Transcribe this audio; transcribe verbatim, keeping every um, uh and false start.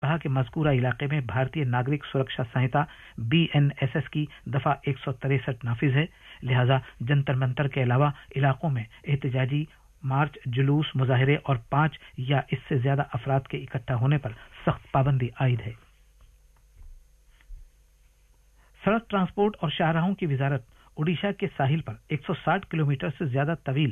कहा कि मज़कूरा इलाके में भारतीय नागरिक सुरक्षा संहिता बी एन एस एस की दफा एक सौ तिरसठ नाफिज है, लिहाजा जंतर मंतर के अलावा इलाकों में एहतजाजी मार्च, जुलूस, मुजाहिरे और पांच या इससे ज्यादा अफराद के इकट्ठा होने पर सख्त पाबंदी आयद है। सड़क ट्रांसपोर्ट और शाहराहों की वजारत ओडिशा के साहिल पर एक सौ साठ किलोमीटर से ज्यादा तवील